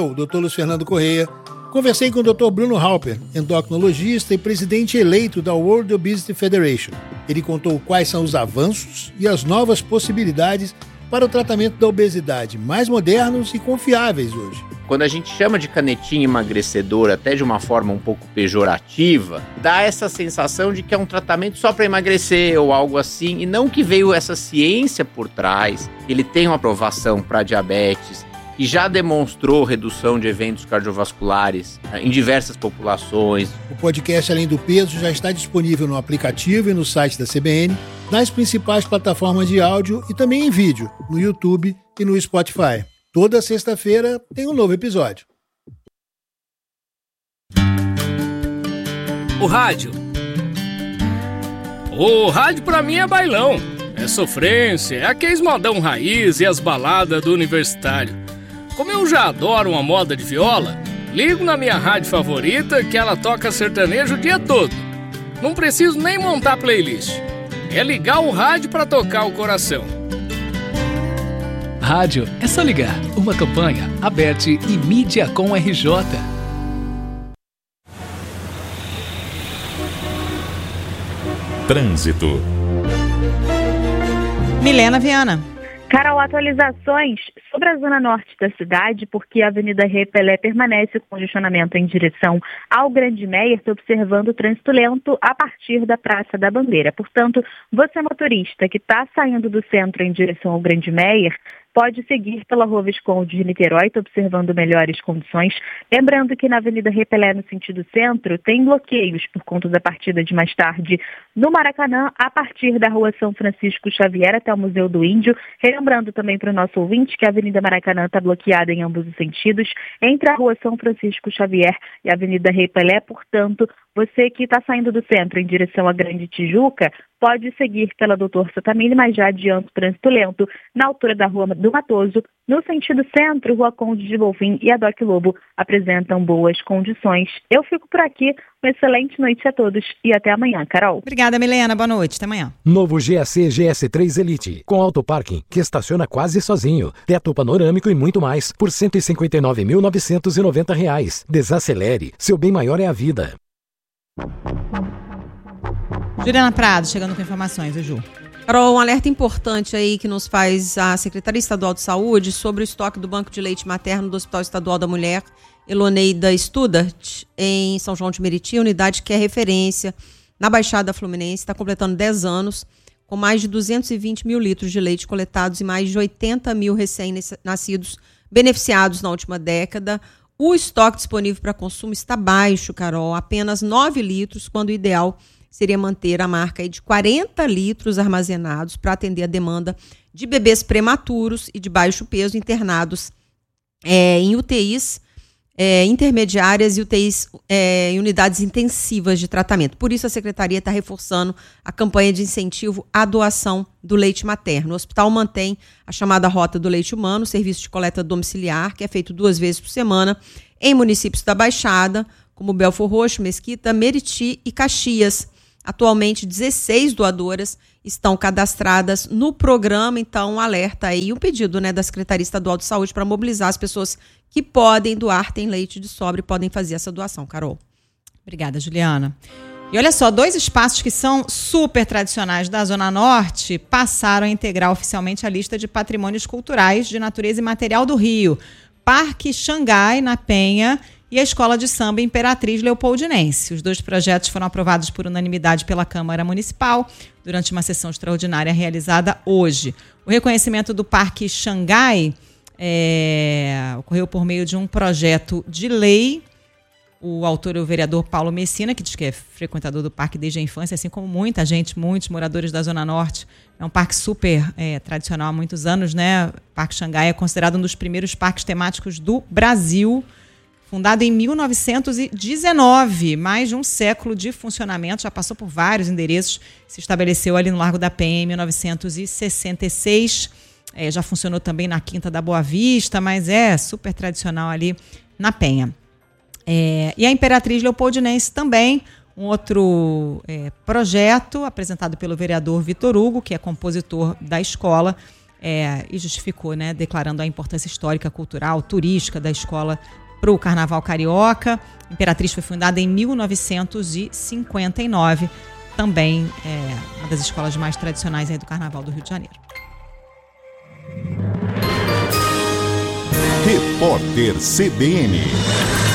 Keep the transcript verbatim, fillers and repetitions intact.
O doutor Luiz Fernando Correia. Conversei com o doutor Bruno Halper, endocrinologista e presidente eleito da World Obesity Federation. Ele contou quais são os avanços e as novas possibilidades para o tratamento da obesidade, mais modernos e confiáveis hoje. Quando a gente chama de canetinha emagrecedora, até de uma forma um pouco pejorativa, dá essa sensação de que é um tratamento só para emagrecer ou algo assim, e não que veio essa ciência por trás, que ele tem uma aprovação para diabetes, que já demonstrou redução de eventos cardiovasculares em diversas populações. O podcast Além do Peso já está disponível no aplicativo e no site da C B N, nas principais plataformas de áudio e também em vídeo, no YouTube e no Spotify. Toda sexta-feira tem um novo episódio. O rádio. O rádio pra mim é bailão. É sofrência, é aqueles modão raiz e as baladas do universitário. Como eu já adoro uma moda de viola, ligo na minha rádio favorita que ela toca sertanejo o dia todo. Não preciso nem montar playlist. É ligar o rádio pra tocar o coração. Rádio é só ligar. Uma campanha Aberta e Mídia com R J. Trânsito. Milena Viana. Carol, atualizações sobre a zona norte da cidade, porque a Avenida Rei Pelé permanece com congestionamento em direção ao Grande Meier, estou observando o trânsito lento a partir da Praça da Bandeira. Portanto, você motorista que está saindo do centro em direção ao Grande Meier, pode seguir pela Rua Visconde de Niterói, estou observando melhores condições. Lembrando que na Avenida Rei Pelé, no sentido centro, tem bloqueios por conta da partida de mais tarde no Maracanã, a partir da Rua São Francisco Xavier até o Museu do Índio. Lembrando também para o nosso ouvinte que a Avenida Maracanã está bloqueada em ambos os sentidos, entre a Rua São Francisco Xavier e a Avenida Rei Pelé. Portanto, você que está saindo do centro em direção à Grande Tijuca, pode seguir pela Doutor Satamini, mas já adianta o trânsito lento na altura da Rua do Matoso. No sentido centro, Rua Conde de Bonfim e a Doc Lobo apresentam boas condições. Eu fico por aqui. Uma excelente noite a todos e até amanhã, Carol. Obrigada, Milena. Boa noite. Até amanhã. Novo G A C G S três Elite, com autoparking, que estaciona quase sozinho, teto panorâmico e muito mais, por cento e cinquenta e nove mil novecentos e noventa reais. Desacelere. Seu bem maior é a vida. Juliana Prado, chegando com informações, o Ju. Carol, um alerta importante aí que nos faz a Secretaria Estadual de Saúde sobre o estoque do Banco de Leite Materno do Hospital Estadual da Mulher, Eloneida Studart, em São João de Meriti, unidade que é referência na Baixada Fluminense, está completando dez anos, com mais de duzentos e vinte mil litros de leite coletados e mais de oitenta mil recém-nascidos beneficiados na última década. O estoque disponível para consumo está baixo, Carol, apenas nove litros, quando o ideal seria manter a marca aí de quarenta litros armazenados para atender a demanda de bebês prematuros e de baixo peso internados é, em U T Is é, intermediárias e U T Is é, em unidades intensivas de tratamento. Por isso, a Secretaria está reforçando a campanha de incentivo à doação do leite materno. O hospital mantém a chamada Rota do Leite Humano, serviço de coleta domiciliar, que é feito duas vezes por semana em municípios da Baixada, como Belfor Roxo, Mesquita, Meriti e Caxias. Atualmente, dezesseis doadoras estão cadastradas no programa, então um alerta aí, um pedido, né, da Secretaria Estadual de Saúde para mobilizar as pessoas que podem doar, tem leite de sobra e podem fazer essa doação, Carol. Obrigada, Juliana. E olha só, dois espaços que são super tradicionais da Zona Norte passaram a integrar oficialmente a lista de patrimônios culturais de natureza e material do Rio. Parque Xangai, na Penha, e a Escola de Samba Imperatriz Leopoldinense. Os dois projetos foram aprovados por unanimidade pela Câmara Municipal durante uma sessão extraordinária realizada hoje. O reconhecimento do Parque Xangai é, ocorreu por meio de um projeto de lei. O autor é o vereador Paulo Messina, que diz que é frequentador do parque desde a infância, assim como muita gente, muitos moradores da Zona Norte. É um parque super é, tradicional há muitos anos, né? O Parque Xangai é considerado um dos primeiros parques temáticos do Brasil. Fundado em mil novecentos e dezenove, mais de um século de funcionamento, já passou por vários endereços, se estabeleceu ali no Largo da Penha em mil novecentos e sessenta e seis, é, já funcionou também na Quinta da Boa Vista, mas é super tradicional ali na Penha. É, e a Imperatriz Leopoldinense também, um outro é, projeto apresentado pelo vereador Vitor Hugo, que é compositor da escola, é, e justificou, né, declarando a importância histórica, cultural, turística da escola para o Carnaval Carioca. Imperatriz foi fundada em mil novecentos e cinquenta e nove, também é uma das escolas mais tradicionais aí do Carnaval do Rio de Janeiro. Repórter C B N.